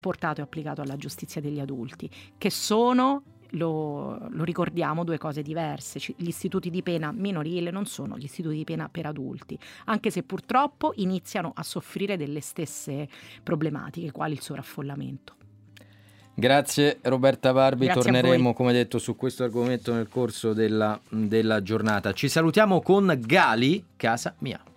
portato e applicato alla giustizia degli adulti, che sono, lo ricordiamo, due cose diverse. Gli istituti di pena minorile non sono gli istituti di pena per adulti, anche se purtroppo iniziano a soffrire delle stesse problematiche, quali il sovraffollamento. Grazie Roberta Barbi, Grazie torneremo come detto su questo argomento nel corso della giornata. Ci salutiamo con Gali, Casa Mia.